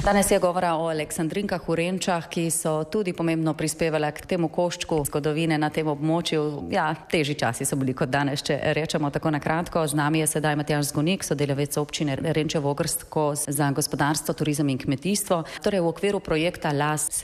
Danes je govora o aleksandrinkah v Renčah, ki so tudi pomembno prispevale k temu koščku zgodovine na tem območju. Ja, težji časi so bili kot danes, če rečemo tako na kratko. Z nami je sedaj Matjaž Zgonik, sodelavec občine Renče-Vogrsko za gospodarstvo, turizem in kmetijstvo. Torej v okviru projekta LAS